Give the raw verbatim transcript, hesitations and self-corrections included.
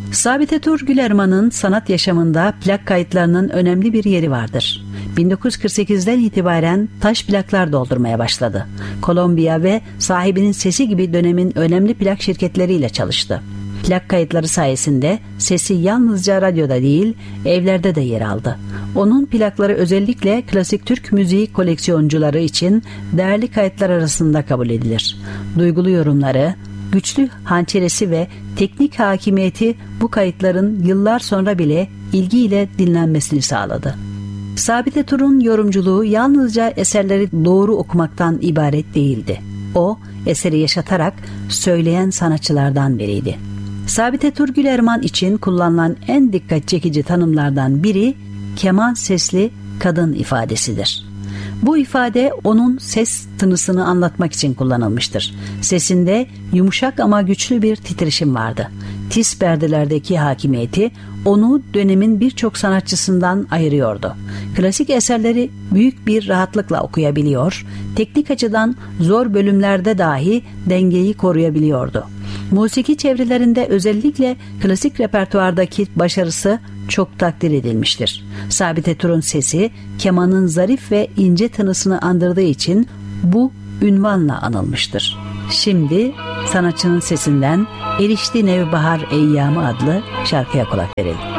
Sabite Tur Gülerman'ın sanat yaşamında plak kayıtlarının önemli bir yeri vardır. bin dokuz yüz kırk sekizden itibaren taş plaklar doldurmaya başladı. Kolombiya ve Sahibinin Sesi gibi dönemin önemli plak şirketleriyle çalıştı. Plak kayıtları sayesinde sesi yalnızca radyoda değil, evlerde de yer aldı. Onun plakları özellikle klasik Türk müziği koleksiyoncuları için değerli kayıtlar arasında kabul edilir. Duygulu yorumları, güçlü hançeresi ve teknik hakimiyeti bu kayıtların yıllar sonra bile ilgiyle dinlenmesini sağladı. Sabite Tur'un yorumculuğu yalnızca eserleri doğru okumaktan ibaret değildi. O, eseri yaşatarak söyleyen sanatçılardan biriydi. Sabite Tur Gülerman için kullanılan en dikkat çekici tanımlardan biri keman sesli kadın ifadesidir. Bu ifade onun ses tınısını anlatmak için kullanılmıştır. Sesinde yumuşak ama güçlü bir titreşim vardı. Tiz perdelerdeki hakimiyeti onu dönemin birçok sanatçısından ayırıyordu. Klasik eserleri büyük bir rahatlıkla okuyabiliyor, teknik açıdan zor bölümlerde dahi dengeyi koruyabiliyordu. Musiki çevrelerinde özellikle klasik repertuardaki başarısı çok takdir edilmiştir. Sabite Tur'un sesi kemanın zarif ve ince tınısını andırdığı için bu ünvanla anılmıştır. Şimdi sanatçının sesinden Erişti Nevbahar Eyyamı adlı şarkıya kulak verelim.